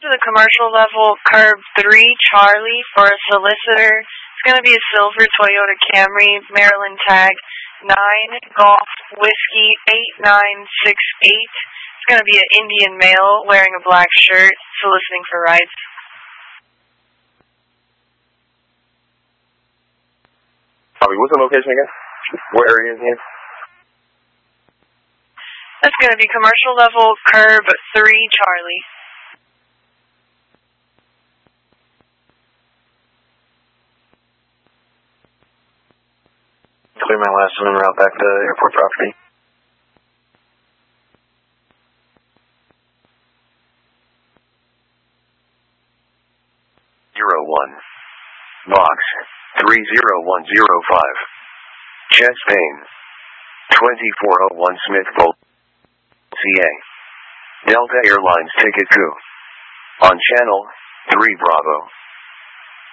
to the commercial level, curb 3 Charlie for a solicitor. It's going to be a silver Toyota Camry, Maryland tag 9 Golf Whiskey 8968. It's going to be an Indian male wearing a black shirt, soliciting for rides. What's the location again? What area is it? That's going to be commercial level, curb 3 Charlie. Clear my last one and route back to airport property. Box 30105. Chest pain. 2401 Smithville, CA. Delta Airlines ticket coup. On channel 3 Bravo.